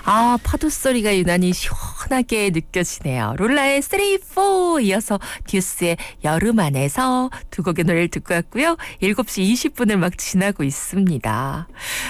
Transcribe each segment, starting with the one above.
파도 소리가 유난히 시원하게 느껴지네요. 롤라의 3, 4 이어서 듀스의 여름 안에서 두 곡의 노래를 듣고 왔고요. 7시 20분을 막 지나고 있습니다.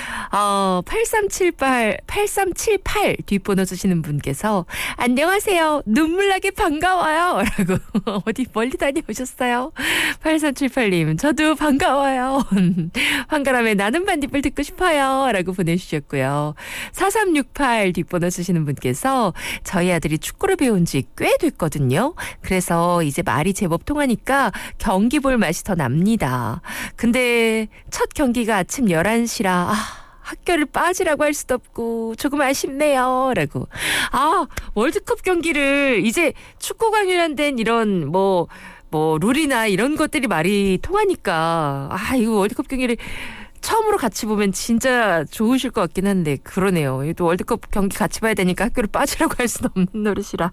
8378 뒷번호 주시는 분께서 안녕하세요. 눈물나게 반가워요. 라고 어디 멀리 다녀오셨어요? 8378님 저도 반가워요. 황가람의 나는 반딧불 듣고 싶어요. 라고 보내주셨고요. 4368 뒷번호 주시는 분께서 저희 아들이 축구를 배운 지 꽤 됐거든요. 그래서 이제 말이 제법 통하니까 경기 볼 맛이 더 납니다. 근데 첫 경기가 아침 11시라 학교를 빠지라고 할 수도 없고 조금 아쉽네요. 라고. 월드컵 경기를 이제 축구 관련된 이런 뭐 룰이나 이런 것들이 말이 통하니까 이거 월드컵 경기를 처음으로 같이 보면 진짜 좋으실 것 같긴 한데 그러네요. 또 월드컵 경기 같이 봐야 되니까 학교를 빠지라고 할 수는 없는 노릇이라.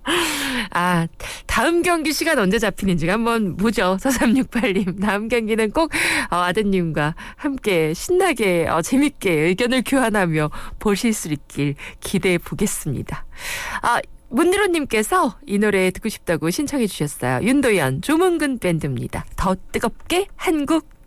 다음 경기 시간 언제 잡히는지 한번 보죠. 4368님. 다음 경기는 꼭 아드님과 함께 신나게 재밌게 의견을 교환하며 보실 수 있길 기대해 보겠습니다. 문디로님께서 이 노래 듣고 싶다고 신청해 주셨어요. 윤도현, 조문근 밴드입니다. 더 뜨겁게 한국.